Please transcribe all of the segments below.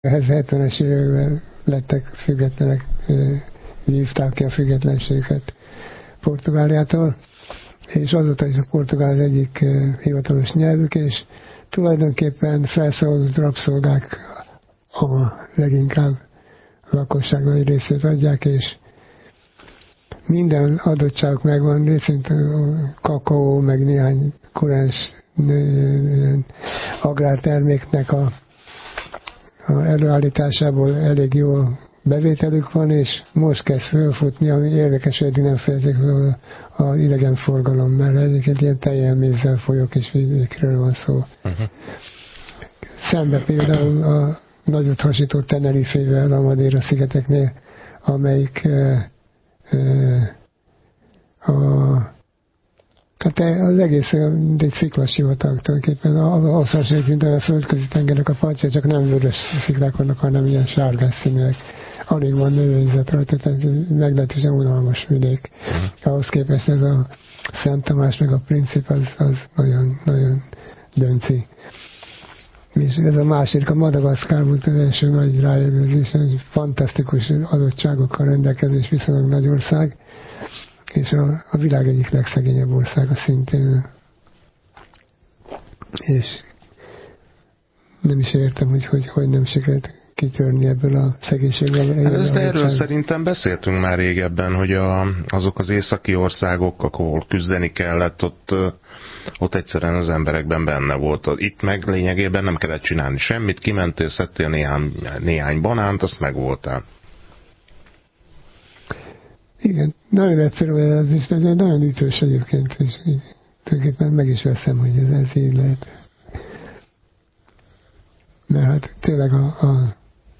70-es években lettek függetlenek, vívták ki a függetlenséget Portugáliától, és azóta is a portugál egyik hivatalos nyelvük, és tulajdonképpen felszabadult rabszolgák a leginkább lakosság nagy részét adják, és minden adottságok megvan, részint kakaó, meg néhány kurens agrárterméknek a előállításából elég jó bevételük van, és most kezd fölfutni, ami érdekes, hogy eddig nem fejezik az idegenforgalom, mert egyébként ilyen teljelmézzel folyók és vidékről van szó. Szembe például a nagyot hasító Tenerifével, a Madeira szigeteknél, amelyik tehát az egész egy sziklasivatag tulajdonképpen, az hasonlít, mint a földközi tengernek a partja, csak nem vörös sziklák vannak, hanem ilyen sárgás színűek. Alig van növényzet rajta, tehát meglehetősen unalmas vidék. Ahhoz képest ez a Szent Tamás meg a Princip, az nagyon, nagyon dönci. És ez a másik, a Madagaszkár volt az első nagy rájövőzés, egy fantasztikus adottságokkal rendelkezés, viszonylag nagy ország, és a világ egyik legszegényebb országa szintén. És nem is értem, hogy nem sikerült kitörni ebből a szegénységből. Hát erről szerintem beszéltünk már régebben, hogy azok az északi országok, ahol küzdeni kellett, ott egyszerűen az emberekben benne volt. Itt meg lényegében nem kellett csinálni semmit, kimentél, szedtél néhány banánt, azt megvoltál. Igen, nagyon egyszerű, ez nagyon ütős egyébként, és tulajdonképpen meg is veszem, hogy ez így lehet. Mert hát tényleg a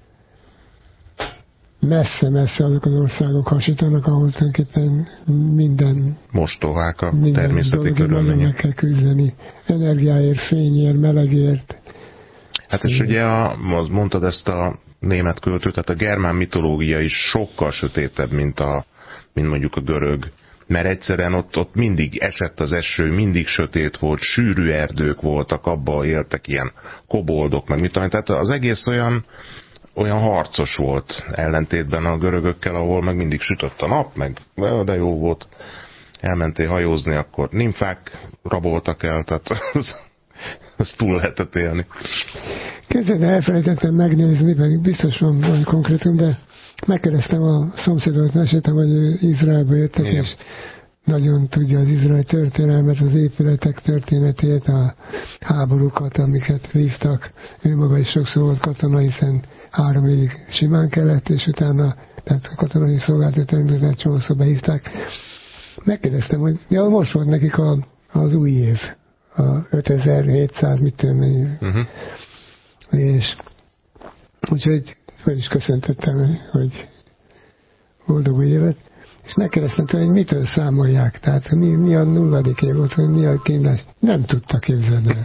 messze azok az országok hasítanak, ahol tulajdonképpen minden mostohák a természeti körülmények. Meg kell küzdeni. Energiáért, fényért, melegért. Hát és ugye mondtad ezt a német költőt, tehát a germán mitológia is sokkal sötétebb, mint mondjuk a görög. Mert egyszerűen ott mindig esett az eső, mindig sötét volt, sűrű erdők voltak, abban éltek ilyen koboldok, meg mit tudom. Tehát az egész olyan harcos volt ellentétben a görögökkel, ahol meg mindig sütött a nap, meg de jó volt. Elmentél hajózni, akkor nimfák raboltak el, tehát az túl lehetett élni. Kezdetben elfelejtettem megnézni, pedig biztos van konkrétum, de megkérdeztem a szomszédot, meséltem, hogy ő Izraelbe jöttek, igen. És nagyon tudja az izraeli történelmet, az épületek történetét, a háborúkat, amiket vívtak. Ő maga is sokszor volt katona, hiszen 3 évig simán kellett, és utána, tehát a katonai szolgáltató csomószor behívták. Megkérdeztem, hogy most volt nekik az új év, a 5700, mit tudom, és úgyhogy fel is köszöntöttem, hogy boldog új évet, és megkérdeztem tőle, hogy mitől számolják, tehát mi a 0. év volt, hogy mi a kínlás. Nem tudta képzelni el.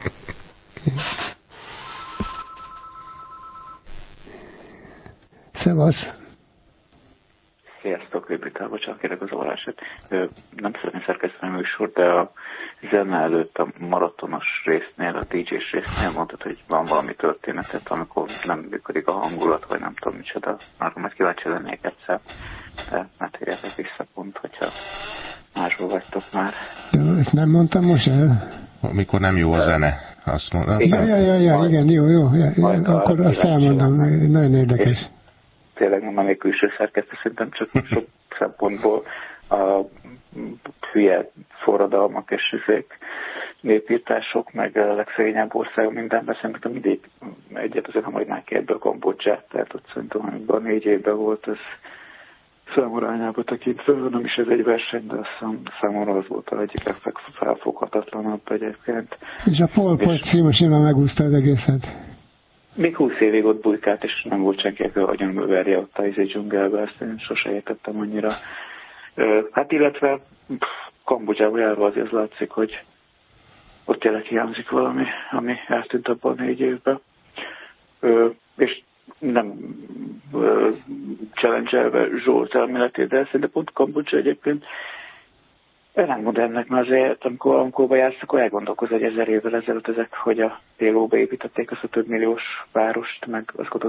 Szevasz! Sziasztok, Lépítál, bocsánat, kérek az zavarását. Nem szeretném szerkeszteni a műsort, de a zene előtt a maratonos résznél, a DJ-s résznél mondtad, hogy van valami történetet, amikor nem működik a hangulat, vagy nem tudom micsoda. Arra majd kíváncsi lennék egyszer, de ne térjetek vissza pont, hogyha máshol vagytok már. De ezt nem mondtam most el? Amikor nem jó a zene, azt mondom. Igen, jó. Akkor azt elmondom, nagyon érdekes. Tényleg nem még külső szerkesztő, szerintem csak sok szempontból a hülye forradalmak és népírtások, meg a legszegényebb ország mindenben szerintem mindig egyet azért hamadnánk ki ebből Kambodzsát, tehát ott szerintem amikor 4 évben volt, ez számarányába tekintve, nem is ez egy verseny, de számomra az volt a egyik legfelfoghatatlanabb egyébként. És a Pol Pot simán megúszta az egészet. Még 20 évig ott bujkált, és nem volt senki, aki agyonul verje ott a dzsungelbe, ezt én sose értettem annyira. Hát illetve Kambodzsába járva azért látszik, hogy ott tényleg hiányzik valami, ami eltűnt abban a 4 évben. És nem challenge-elve Zsolt elméletét, de szerintem pont Kambodzsa egyébként nem modernnek, mert azért, amikor Angkóba jársz, akkor elgondolkoz, hogy 1000 évvel ezelőtt ezek, hogy a Pélóba építették azt a több milliós várost, meg azokat